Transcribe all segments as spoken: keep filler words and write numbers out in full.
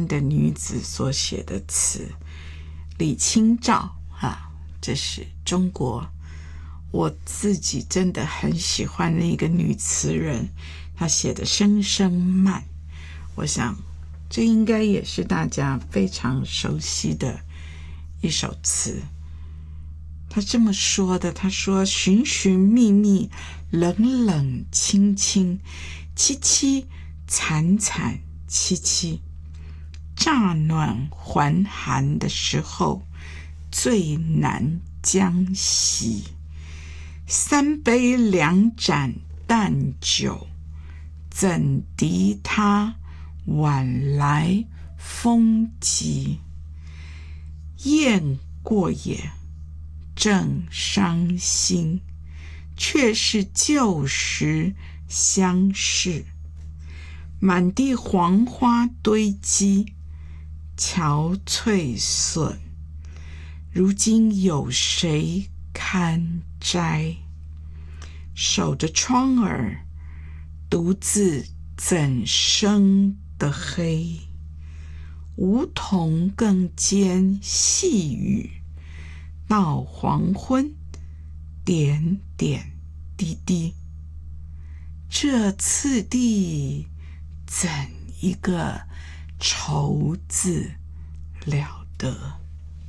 丹的女子所写的词，李清照啊，这是中国我自己真的很喜欢的一个女词人，她写的《声声慢》，我想这应该也是大家非常熟悉的一首词。她这么说的，她说：寻寻觅觅，冷冷清清，凄凄惨惨戚戚，乍暖还寒的时候，最难将息。三杯两盏淡酒，怎敌他晚来风急。雁过也，正伤心，却是旧时相识。满地黄花堆积，憔悴损，如今有谁堪摘？守着窗儿，独自怎生得黑？梧桐更兼细雨，到黄昏，点点滴滴。这次第，怎一个愁字了得！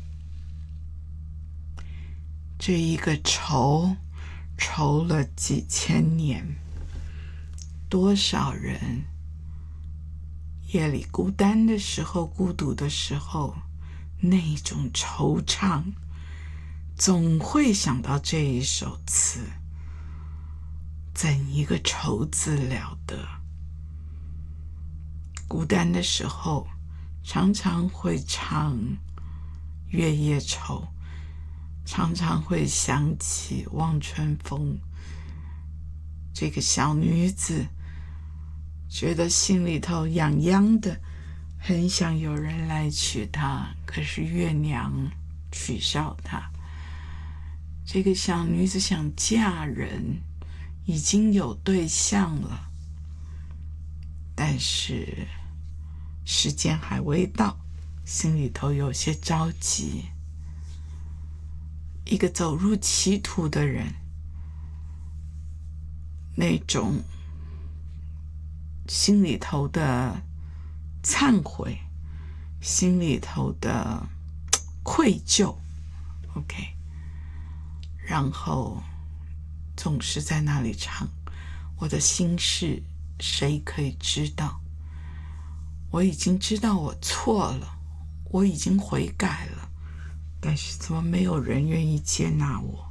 这一个愁，愁了几千年，多少人夜里孤单的时候，孤独的时候，那种惆怅，总会想到这一首词，怎一个愁字了得！孤单的时候，常常会唱《月夜愁》，常常会想起望春风。这个小女子觉得心里头痒痒的，很想有人来娶她，可是月娘取笑她。这个小女子想嫁人，已经有对象了，但是时间还未到，心里头有些着急。一个走入歧途的人，那种心里头的忏悔，心里头的愧疚 OK， 然后总是在那里唱我的心事谁可以知道，我已经知道我错了，我已经悔改了，但是怎么没有人愿意接纳我？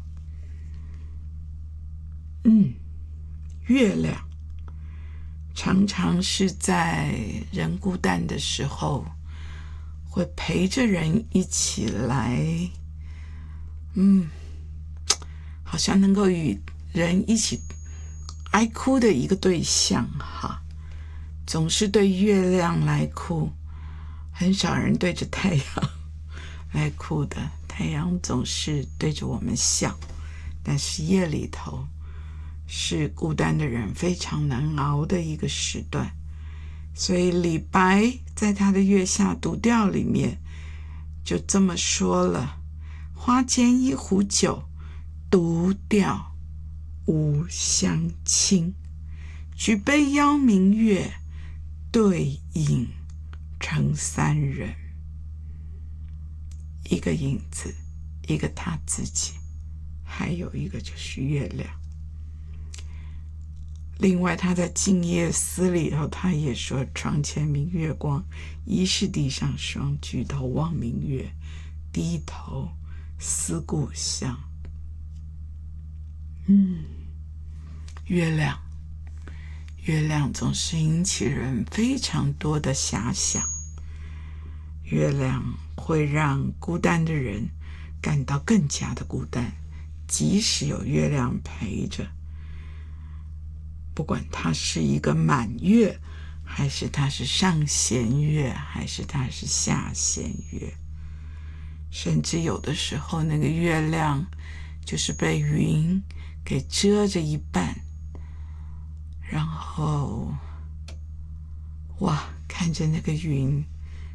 嗯，月亮常常是在人孤单的时候，会陪着人一起来，嗯，好像能够与人一起哀哭的一个对象哈。总是对月亮来哭，很少人对着太阳来哭的。太阳总是对着我们笑，但是夜里头是孤单的人非常难熬的一个时段。所以李白在他的《月下独调》里面就这么说了：花间一壶酒，独钓无相亲。举杯邀明月，对影成三人。一个影子，一个他自己，还有一个就是月亮。另外他在《静夜思》里头他也说：床前明月光，疑是地上霜。举头望明月，低头思故乡。嗯，月亮月亮总是引起人非常多的遐想，月亮会让孤单的人感到更加的孤单，即使有月亮陪着，不管它是一个满月，还是它是上弦月，还是它是下弦月，甚至有的时候那个月亮就是被云给遮着一半，然后哇，看着那个云